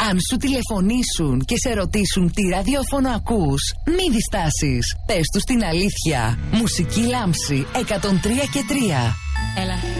Αν σου τηλεφωνήσουν και σε ρωτήσουν τι ραδιόφωνο ακούς, μη διστάσεις. Πες τους την αλήθεια. Μουσική Λάμψη 103 και 3. Έλα.